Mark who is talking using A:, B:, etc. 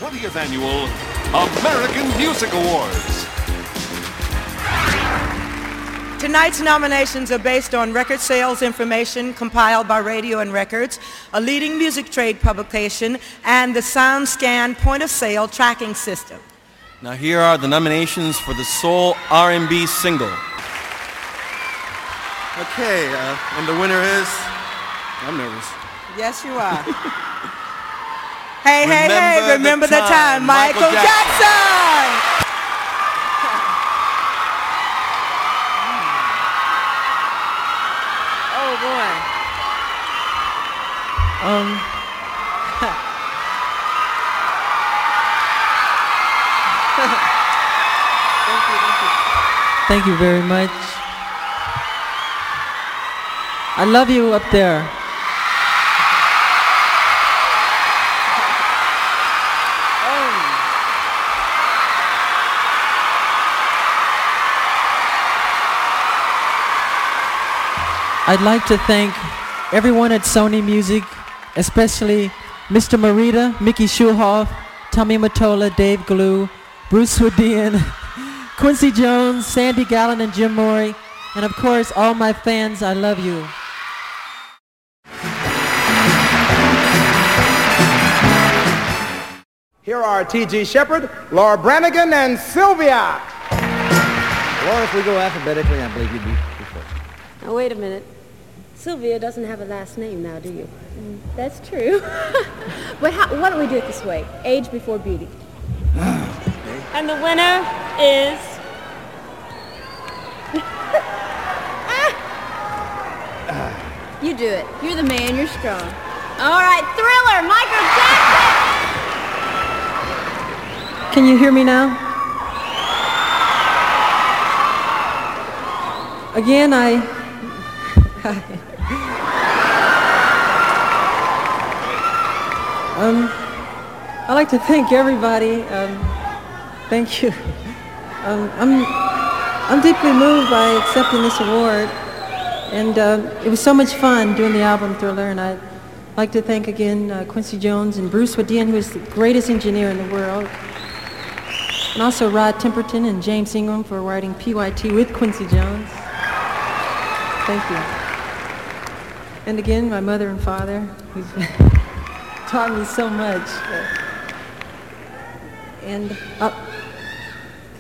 A: 20th Annual American Music Awards.
B: Tonight's nominations are based on record sales information compiled by Radio and Records, a leading music trade publication, and the SoundScan point-of-sale tracking system.
C: Now here are the nominations for the Soul R&B single. Okay, and the winner is... I'm nervous.
B: Yes, you are. Hey, remember the time, Michael Jackson! Oh, boy.
D: Thank you very much. I love you up there. I'd like to thank everyone at Sony Music, especially Mr. Marita, Mickey Schulhoff, Tommy Mottola, Dave Glue, Bruce Swedian, Quincy Jones, Sandy Gallen, and Jim Morey, and of course all my fans. I love you.
E: Here are T.G. Shepherd, Laura Branigan, and Sylvia.
F: Laura, if we go alphabetically, I believe you'd be first.
G: Now, wait a minute. Sylvia doesn't have a last name now, do you? That's true. But why don't we do it this way? Age before beauty.
F: Okay.
G: And the winner is... You do it. You're the man. You're strong. All right, Thriller, Michael Jackson!
D: Can you hear me now? Again, I'd like to thank everybody. Thank you. I'm deeply moved by accepting this award, and it was so much fun doing the album Thriller. And I'd like to thank again Quincy Jones and Bruce Swedian, who is the greatest engineer in the world, and also Rod Temperton and James Ingram for writing PYT with Quincy Jones. Thank you. And again, my mother and father, who's taught me so much. And